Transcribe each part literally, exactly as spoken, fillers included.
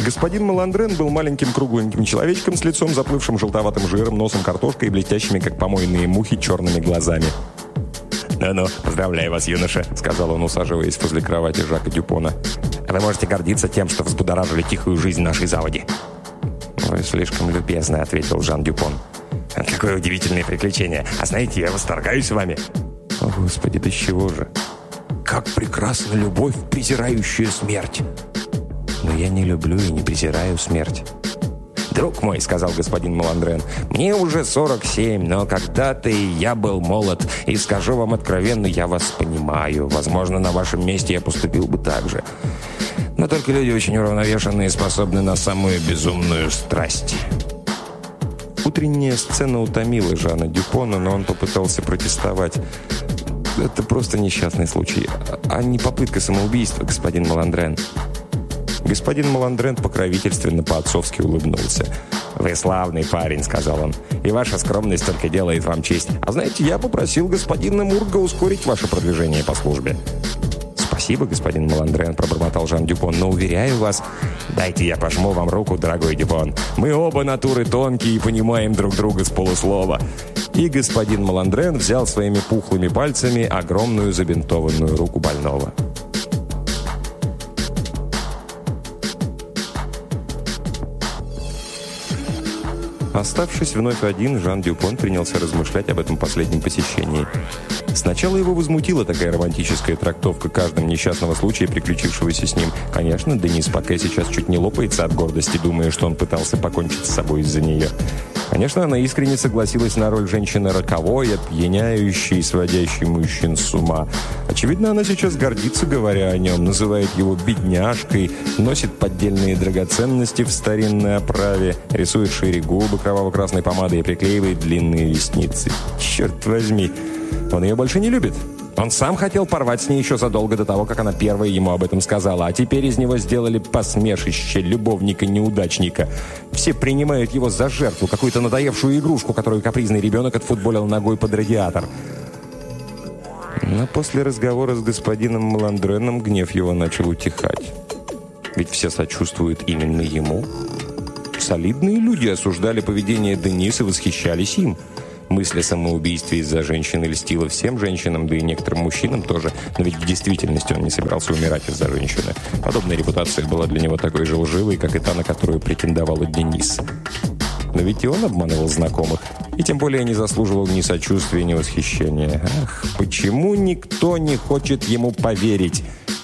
Господин Маландрен был маленьким кругленьким человечком с лицом, заплывшим желтоватым жиром, носом картошкой и блестящими, как помойные мухи, черными глазами. «Ну-ну, поздравляю вас, юноша», — сказал он, усаживаясь возле кровати Жака Дюпона. «Вы можете гордиться тем, что взбудоражили тихую жизнь нашей заводи». «Вы слишком любезны», — ответил Жан Дюпон. «Какое удивительное приключение! А знаете, я восторгаюсь вами!» «О, Господи, да чего же!» «Как прекрасна любовь, презирающая смерть!» «Но я не люблю и не презираю смерть». «Друг мой», — сказал господин Маландрен, — «мне уже сорок семь, но когда-то и я был молод, и скажу вам откровенно, я вас понимаю. Возможно, на вашем месте я поступил бы так же. Но только люди очень уравновешенные и способны на самую безумную страсть». Утренняя сцена утомила Жана Дюпона, но он попытался протестовать. «Это просто несчастный случай, а не попытка самоубийства, господин Маландрен». Господин Маландрен покровительственно по-отцовски улыбнулся. «Вы славный парень», — сказал он, — «и ваша скромность только делает вам честь. А знаете, я попросил господина Мурга ускорить ваше продвижение по службе». «Спасибо, господин Маландрен», — пробормотал Жан Дюпон, — «но уверяю вас...» «Дайте я пожму вам руку, дорогой Дюпон. Мы оба натуры тонкие и понимаем друг друга с полуслова». И господин Маландрен взял своими пухлыми пальцами огромную забинтованную руку больного. Оставшись вновь один, Жан Дюпон принялся размышлять об этом последнем посещении. Сначала его возмутила такая романтическая трактовка каждого несчастного случая, приключившегося с ним. Конечно, Денис Паке сейчас чуть не лопается от гордости, думая, что он пытался покончить с собой из-за нее. Конечно, она искренне согласилась на роль женщины роковой, опьяняющей, сводящей мужчин с ума. Очевидно, она сейчас гордится, говоря о нем, называет его бедняжкой, носит поддельные драгоценности в старинной оправе, рисует шире губы кроваво-красной помадой и приклеивает длинные ресницы. Черт возьми, он ее больше не любит. Он сам хотел порвать с ней еще задолго до того, как она первая ему об этом сказала, а теперь из него сделали посмешище любовника-неудачника. Все принимают его за жертву, какую-то надоевшую игрушку, которую капризный ребенок отфутболил ногой под радиатор. Но после разговора с господином Маландреном гнев его начал утихать. Ведь все сочувствуют именно ему. Солидные люди осуждали поведение Дениса и восхищались им. Мысль о самоубийстве из-за женщины льстила всем женщинам, да и некоторым мужчинам тоже. Но ведь в действительности он не собирался умирать из-за женщины. Подобная репутация была для него такой же лживой, как и та, на которую претендовала Денис. Но ведь и он обманывал знакомых. И тем более не заслуживал ни сочувствия, ни восхищения. Ах, почему никто не хочет ему поверить?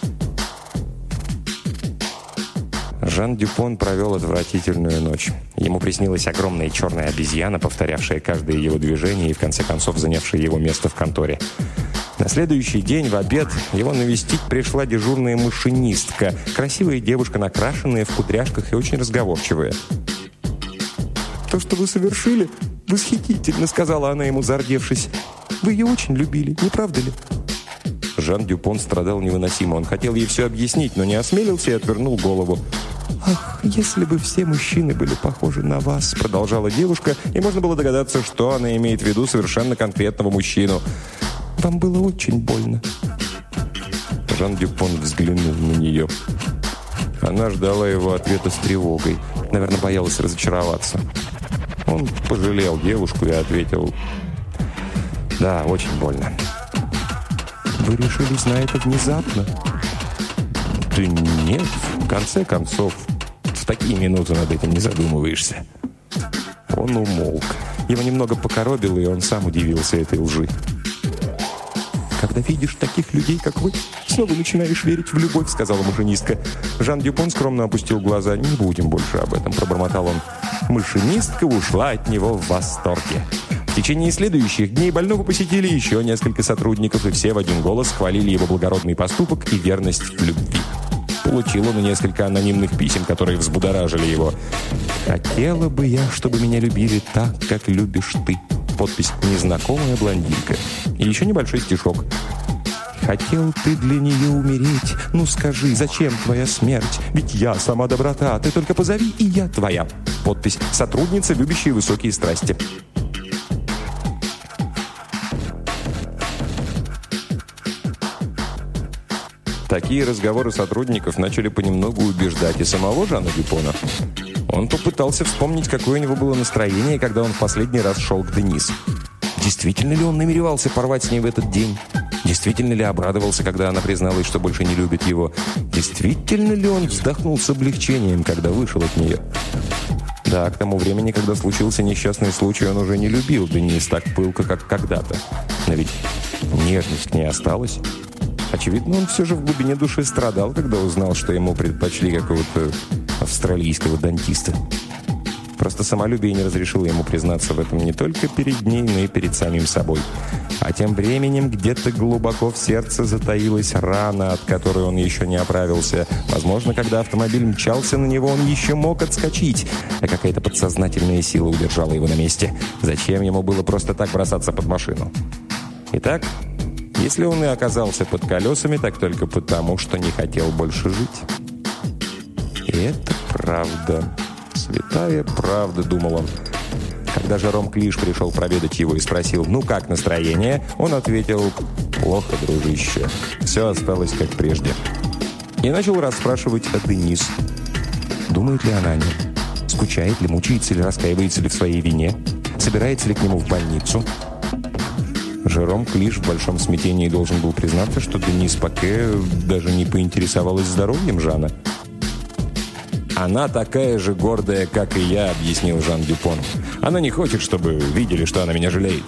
Жан Дюпон провел отвратительную ночь. Ему приснилась огромная черная обезьяна, повторявшая каждое его движение и в конце концов занявшая его место в конторе. На следующий день в обед его навестить пришла дежурная машинистка, красивая девушка, накрашенная в кудряшках и очень разговорчивая. «То, что вы совершили, восхитительно», — сказала она ему, зардевшись. «Вы ее очень любили, не правда ли?» Жан Дюпон страдал невыносимо. Он хотел ей все объяснить, но не осмелился и отвернул голову. «Ах, если бы все мужчины были похожи на вас», — продолжала девушка, и можно было догадаться, что она имеет в виду совершенно конкретного мужчину. «Вам было очень больно». Жан Дюпон взглянул на нее. Она ждала его ответа с тревогой. Наверное, боялась разочароваться. Он пожалел девушку и ответил: «Да, очень больно». «Вы решились на это внезапно?» «Да нет, в конце концов, в такие минуты над этим не задумываешься». Он умолк. Его немного покоробило, и он сам удивился этой лжи. «Когда видишь таких людей, как вы, снова начинаешь верить в любовь», — сказала машинистка. Жан Дюпон скромно опустил глаза. «Не будем больше об этом», — пробормотал он. Машинистка ушла от него в восторге. В течение следующих дней больного посетили еще несколько сотрудников, и все в один голос хвалили его благородный поступок и верность в любви. Получил он и несколько анонимных писем, которые взбудоражили его. «Хотела бы я, чтобы меня любили так, как любишь ты». Подпись «Незнакомая блондинка». И еще небольшой стишок. «Хотел ты для нее умереть? Ну скажи, зачем твоя смерть? Ведь я сама доброта, ты только позови, и я твоя». Подпись «Сотрудница, любящая высокие страсти». Такие разговоры сотрудников начали понемногу убеждать и самого Жана Дюпона. Он попытался вспомнить, какое у него было настроение, когда он в последний раз шел к Денис. Действительно ли он намеревался порвать с ней в этот день? Действительно ли обрадовался, когда она призналась, что больше не любит его? Действительно ли он вздохнул с облегчением, когда вышел от нее? Да, к тому времени, когда случился несчастный случай, он уже не любил Денис так пылко, как когда-то. Но ведь нежность к ней осталась. Очевидно, он все же в глубине души страдал, когда узнал, что ему предпочли какого-то австралийского дантиста. Просто самолюбие не разрешило ему признаться в этом не только перед ней, но и перед самим собой. А тем временем где-то глубоко в сердце затаилась рана, от которой он еще не оправился. Возможно, когда автомобиль мчался на него, он еще мог отскочить, а какая-то подсознательная сила удержала его на месте. Зачем ему было просто так бросаться под машину? Итак, если он и оказался под колесами, так только потому, что не хотел больше жить. И это правда. «Святая правда», — думал он. Когда Жером Клиш пришел проведать его и спросил, «Ну, как настроение?», он ответил, «Плохо, дружище. Все осталось как прежде». И начал расспрашивать о Денис. Думает ли она о нем? Скучает ли, мучается ли, раскаивается ли в своей вине? Собирается ли к нему в больницу? Жером Клиш в большом смятении должен был признаться, что Денис Паке даже не поинтересовалась здоровьем Жана. «Она такая же гордая, как и я», — объяснил Жан Дюпон. «Она не хочет, чтобы видели, что она меня жалеет».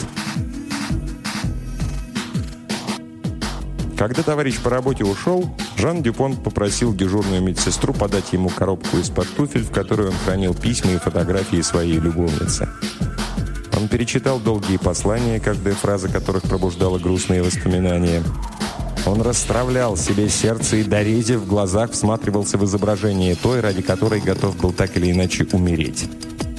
Когда товарищ по работе ушел, Жан Дюпон попросил дежурную медсестру подать ему коробку из-под туфель, в которой он хранил письма и фотографии своей любовницы. Он перечитал долгие послания, каждая фраза которых пробуждала грустные воспоминания. Он расстравлял себе сердце и, дорезив в глазах, всматривался в изображение той, ради которой готов был так или иначе умереть.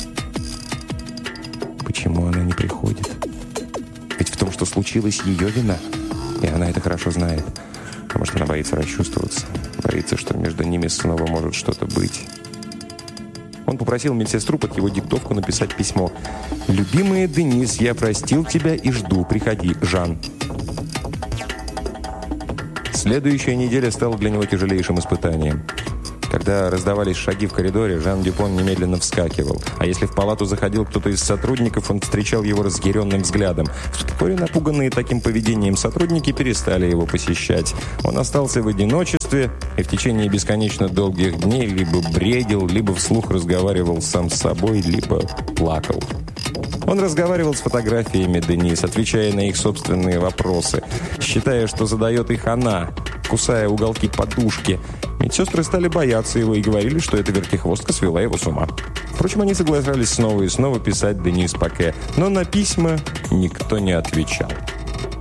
Почему она не приходит? Ведь в том, что случилось, ее вина. И она это хорошо знает. А может, она боится расчувствоваться. Боится, что между ними снова может что-то быть. Он попросил медсестру под его диктовку написать письмо. «Любимая Денис, я простил тебя и жду. Приходи, Жан». Следующая неделя стала для него тяжелейшим испытанием. Когда раздавались шаги в коридоре, Жан Дюпон немедленно вскакивал. А если в палату заходил кто-то из сотрудников, он встречал его разъяренным взглядом. Вскоре напуганные таким поведением сотрудники перестали его посещать. Он остался в одиночестве и в течение бесконечно долгих дней либо бредил, либо вслух разговаривал сам с собой, либо плакал. Он разговаривал с фотографиями Денис, отвечая на их собственные вопросы, считая, что задает их она, кусая уголки подушки. Медсестры стали бояться его и говорили, что эта вертихвостка свела его с ума. Впрочем, они соглашались снова и снова писать Денис Паке, но на письма никто не отвечал.